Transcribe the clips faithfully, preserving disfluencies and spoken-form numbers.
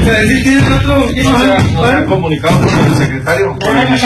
decir, ¿tienes otro? ¿Se ha comunicado con el secretario?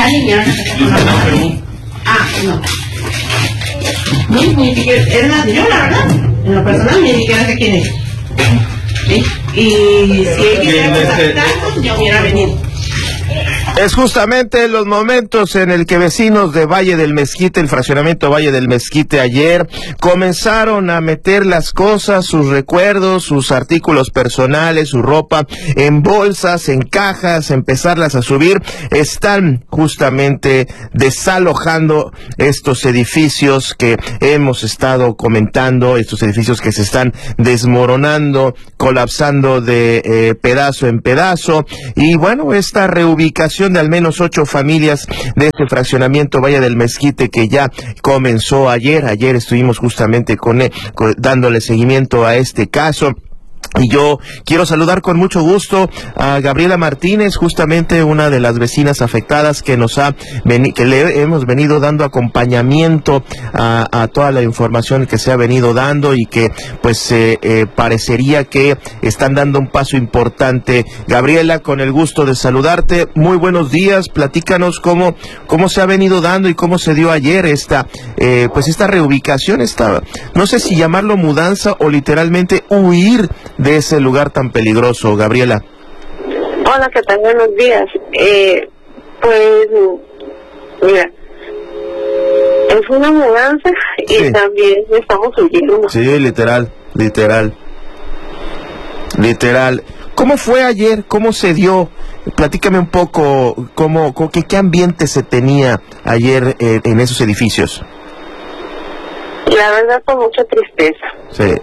Ah, no. No, ni siquiera, era una señora, ¿verdad? En lo personal, ni siquiera sé quién es. ¿Sí? Y si ella quisiera contactarnos, yo hubiera venido. Es justamente los momentos en el que vecinos de Valle del Mezquite, el fraccionamiento Valle del Mezquite, ayer comenzaron a meter las cosas, sus recuerdos, sus artículos personales, su ropa, en bolsas, en cajas, empezarlas a subir. Están justamente desalojando estos edificios que hemos estado comentando, estos edificios que se están desmoronando, colapsando de eh, pedazo en pedazo. Y bueno, esta reubicación de al menos ocho familias de este fraccionamiento Valle del Mezquite, que ya comenzó ayer. Ayer estuvimos justamente con él, con, dándole seguimiento a este caso. Y yo quiero saludar con mucho gusto a Gabriela Martínez, justamente una de las vecinas afectadas que nos ha veni que le hemos venido dando acompañamiento a, a toda la información que se ha venido dando y que pues eh, eh, parecería que están dando un paso importante. Gabriela, con el gusto de saludarte, muy buenos días. Platícanos cómo cómo se ha venido dando y cómo se dio ayer esta eh, pues esta reubicación, esta no sé si llamarlo mudanza o literalmente huir de ese lugar tan peligroso, Gabriela. Hola, ¿qué tal? Buenos días. Eh, pues, mira, es una mudanza y sí, también estamos huyendo. Sí, literal, literal, literal. ¿Cómo fue ayer? ¿Cómo se dio? Platícame un poco, cómo, cómo qué, qué ambiente se tenía ayer eh, en esos edificios. La verdad, con mucha tristeza. Sí.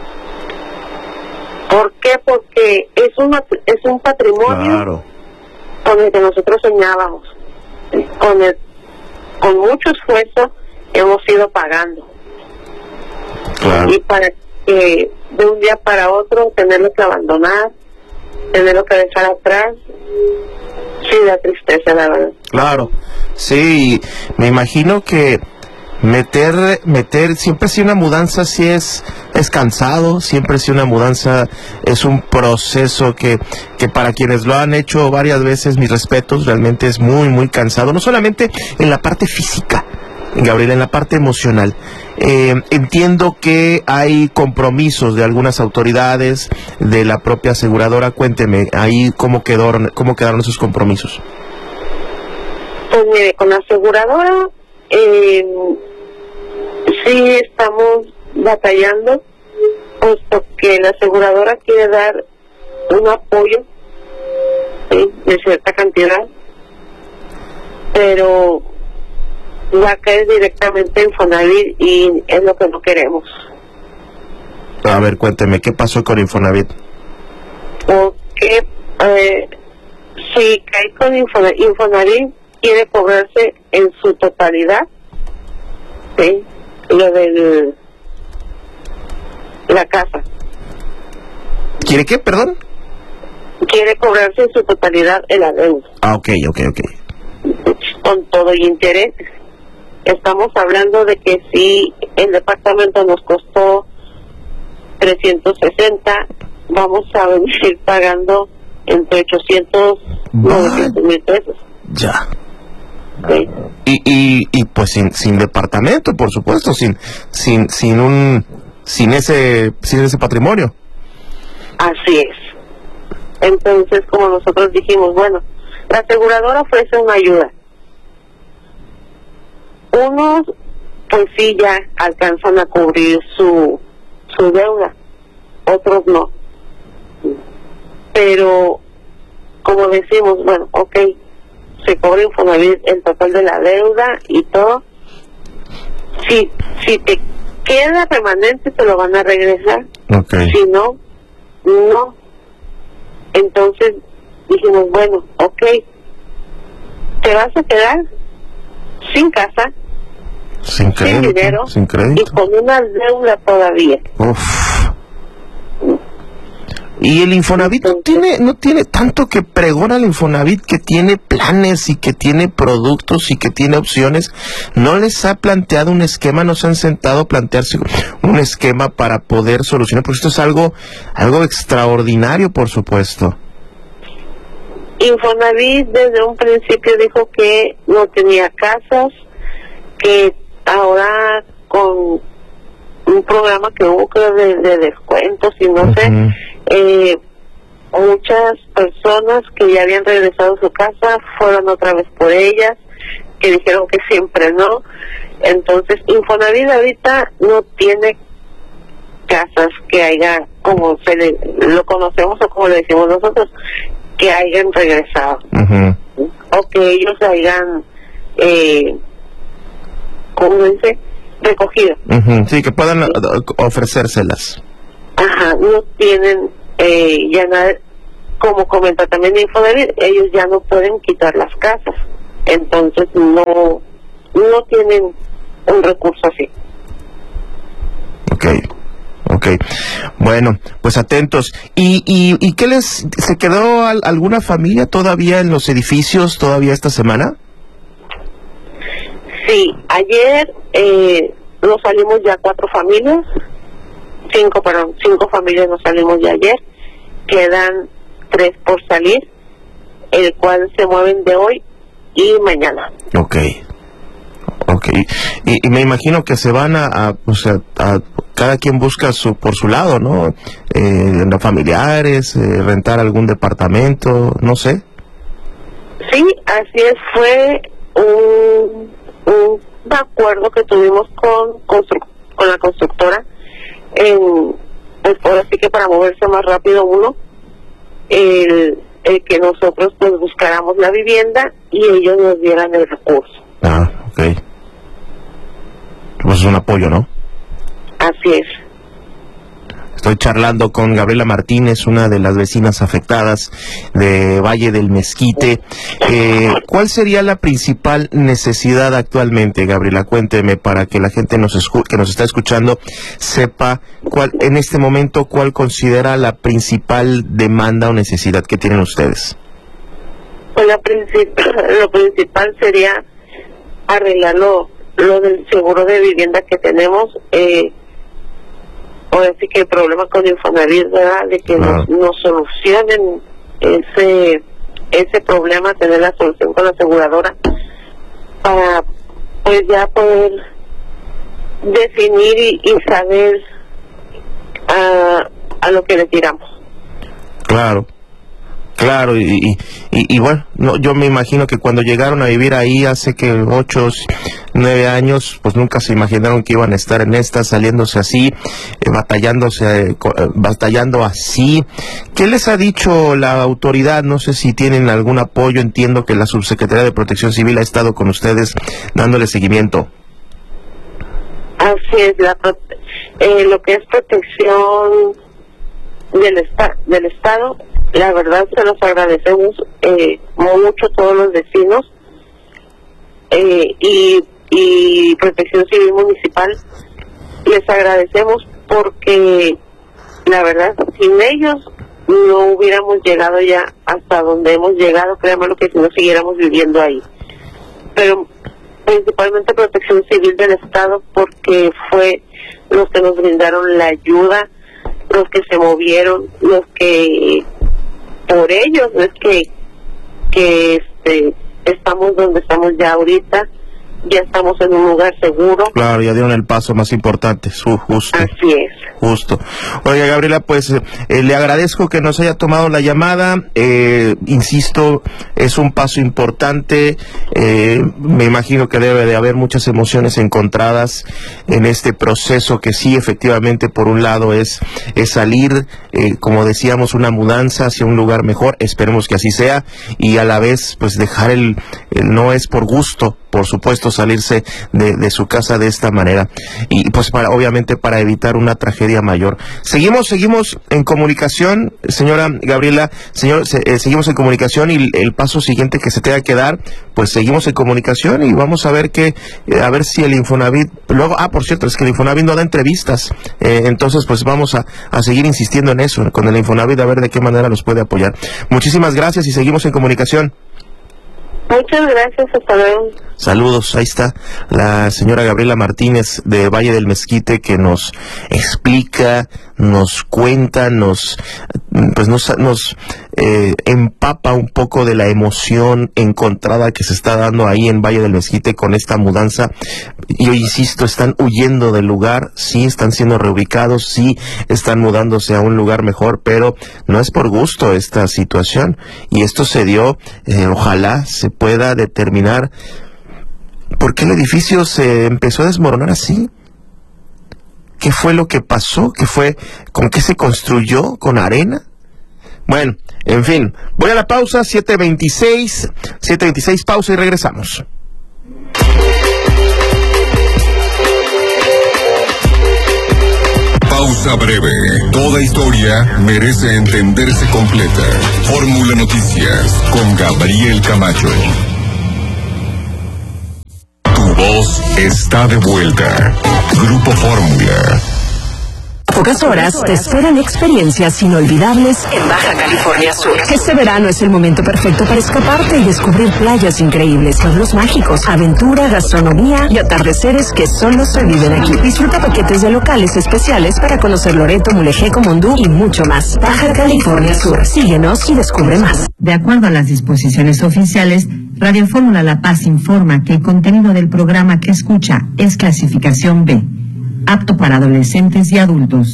¿Por qué? Porque es, una, es un patrimonio, claro, con el que nosotros soñábamos, con, el, con mucho esfuerzo hemos ido pagando. Claro. Y para que de un día para otro tenerlo que abandonar, tenerlo que dejar atrás, sí da tristeza, la verdad. Claro, sí, me imagino que Meter, meter, siempre si una mudanza sí es, es cansado, siempre si una mudanza es un proceso que, que para quienes lo han hecho varias veces, mis respetos, realmente es muy, muy cansado, no solamente en la parte física, Gabriela, en la parte emocional. Eh, entiendo que hay compromisos de algunas autoridades, de la propia aseguradora. Cuénteme, ahí cómo quedaron, cómo quedaron esos compromisos. Pues mire, con la aseguradora, eh, sí estamos batallando, puesto que la aseguradora quiere dar un apoyo, ¿sí?, de cierta cantidad, pero va a caer directamente en Infonavit y es lo que no queremos. A ver, cuénteme, ¿qué pasó con Infonavit? Porque eh, si cae con Infonavit, Infonavit quiere cobrarse en su totalidad, ¿sí?, lo de la casa. ¿Quiere qué, perdón? Quiere cobrarse en su totalidad el adeudo. Ah, ok, ok, ok. Con todo y interés. Estamos hablando de que si el departamento nos costó trescientos sesenta, vamos a venir pagando entre ochocientos y novecientos mil pesos. Ya. Sí. Y, y, y pues sin, sin departamento, por supuesto, sin, sin, sin un, sin ese, sin ese patrimonio. Así es. Entonces, como nosotros dijimos, bueno, la aseguradora ofrece una ayuda. Unos, pues sí, ya alcanzan a cubrir su, su deuda, otros no. Pero, como decimos, bueno, ok, se cobra Infonavit el total de la deuda y todo. Si, si te queda remanente, te lo van a regresar. Okay. Si no, no. Entonces dijimos, bueno, ok, te vas a quedar sin casa, sin crédito, sin dinero, sin crédito, y con una deuda todavía. Uf. Y el Infonavit no tiene, no tiene tanto que pregona el Infonavit, que tiene planes y que tiene productos y que tiene opciones. ¿No les ha planteado un esquema, no se han sentado a plantearse un esquema para poder solucionar? Porque esto es algo, algo extraordinario, por supuesto. Infonavit desde un principio dijo que no tenía casas, que ahora con un programa que hubo creo de, de descuentos y no uh-huh. sé, eh, muchas personas que ya habían regresado a su casa fueron otra vez por ellas, que dijeron que siempre no. Entonces Infonavit ahorita no tiene casas que haya, como se le, lo conocemos o como le decimos nosotros, que hayan regresado uh-huh. o que ellos hayan eh, ¿cómo dice? recogido. Uh-huh. Sí, que puedan ofrecérselas. Ajá, no tienen eh, ya nada, como comenta también Infonavit, ellos ya no pueden quitar las casas, entonces no no tienen un recurso así. Okay. Ok, bueno, pues atentos. ¿Y, y, y qué les, se quedó al, alguna familia todavía en los edificios todavía esta semana? Sí, ayer eh, nos salimos ya cuatro familias, cinco, perdón, cinco familias nos salimos ya ayer, quedan tres por salir, el cual se mueven de hoy y mañana. Ok. Ok, y, y me imagino que se van a, a, o sea, a cada quien busca su por su lado, ¿no? Eh, familiares, eh, rentar algún departamento, no sé. Sí, así es, fue un, un acuerdo que tuvimos con, constru- con la constructora, en, pues ahora sí que para moverse más rápido uno, el, el que nosotros pues buscáramos la vivienda y ellos nos dieran el recurso. Ah, ok. Pues es un apoyo, ¿no? Así es. Estoy charlando con Gabriela Martínez, una de las vecinas afectadas de Valle del Mezquite. Eh, ¿Cuál sería la principal necesidad actualmente, Gabriela? Cuénteme para que la gente nos escu- que nos está escuchando sepa cuál, en este momento, cuál considera la principal demanda o necesidad que tienen ustedes. Pues la principal, lo principal sería arreglarlo lo del seguro de vivienda que tenemos, eh, ahora sí que el problema con Infonavit, ¿verdad? De que Claro. nos, nos solucionen ese ese problema, tener la solución con la aseguradora para pues ya poder definir y, y saber a, a lo que le tiramos. Claro. Claro, y, y, y, y bueno, no, yo me imagino que cuando llegaron a vivir ahí hace que ocho, nueve años, pues nunca se imaginaron que iban a estar en esta, saliéndose así, eh, batallándose, eh, batallando así. ¿Qué les ha dicho la autoridad? No sé si tienen algún apoyo, entiendo que la Subsecretaría de Protección Civil ha estado con ustedes dándole seguimiento. Así es, la prote- eh, lo que es protección del, esta- del Estado, la verdad se los agradecemos eh, mucho todos los vecinos eh, y, y Protección Civil Municipal, les agradecemos porque la verdad sin ellos no hubiéramos llegado ya hasta donde hemos llegado, créanme lo que si no siguiéramos viviendo ahí. Pero principalmente Protección Civil del Estado porque fue los que nos brindaron la ayuda, los que se movieron, los que por ellos es que que este estamos donde estamos ya ahorita, ya estamos en un lugar seguro. Claro, ya dieron el paso más importante, su, justo. Así es. Justo. Oiga, Gabriela, pues eh, le agradezco que nos haya tomado la llamada. Eh, insisto, es un paso importante. Eh, me imagino que debe de haber muchas emociones encontradas en este proceso que sí, efectivamente, por un lado es, es salir, eh, como decíamos, una mudanza hacia un lugar mejor. Esperemos que así sea. Y a la vez, pues dejar el, el no es por gusto, por supuesto, salirse de, de su casa de esta manera. Y pues para, obviamente, para evitar una tragedia mayor. Seguimos, seguimos en comunicación, señora Gabriela, señor, se, eh, seguimos en comunicación y el, el paso siguiente que se tenga que dar, pues seguimos en comunicación y vamos a ver que, eh, a ver si el Infonavit, luego, ah, por cierto, es que el Infonavit no da entrevistas, eh, entonces pues vamos a, a seguir insistiendo en eso, con el Infonavit, a ver de qué manera los puede apoyar. Muchísimas gracias y seguimos en comunicación. Muchas gracias, hasta luego. Saludos, ahí está la señora Gabriela Martínez de Valle del Mezquite que nos explica, nos cuenta, nos pues nos, nos eh, empapa un poco de la emoción encontrada que se está dando ahí en Valle del Mezquite con esta mudanza. Yo insisto, están huyendo del lugar, sí están siendo reubicados, sí están mudándose a un lugar mejor, pero no es por gusto esta situación. Y esto se dio, eh, ojalá se pueda determinar por qué el edificio se empezó a desmoronar así. ¿Qué fue lo que pasó? ¿Qué fue? ¿Con qué se construyó? ¿Con arena? Bueno, en fin, voy a la pausa, siete veintiséis, siete veintiséis, pausa y regresamos. Pausa breve. Toda historia merece entenderse completa. Fórmula Noticias con Gabriel Camacho. Tu voz está de vuelta. Grupo Fórmula. A pocas horas te esperan experiencias inolvidables en Baja California Sur. Este verano es el momento perfecto para escaparte y descubrir playas increíbles, pueblos mágicos, aventura, gastronomía y atardeceres que solo se viven aquí. Disfruta paquetes de locales especiales para conocer Loreto, Mulegé, Mondú y mucho más. Baja California Sur. Síguenos y descubre más. De acuerdo a las disposiciones oficiales, Radio Fórmula La Paz informa que el contenido del programa que escucha es clasificación B, apto para adolescentes y adultos.